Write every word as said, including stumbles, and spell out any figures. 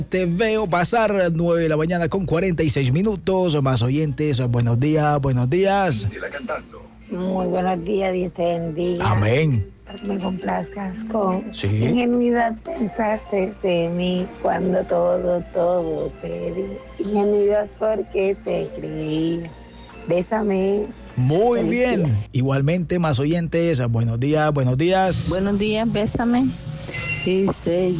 Te veo pasar nueve de la mañana con cuarenta y seis minutos. Más oyentes, buenos días, buenos días. Muy buenos días, Dios te bendiga. Amén. Me complazcas con Sí. ingenuidad pensaste de mí cuando todo, todo te di. Ingenuidad porque te creí. Bésame. Muy Feliz bien. día. Igualmente, más oyentes, buenos días, buenos días. Buenos días, bésame. Dice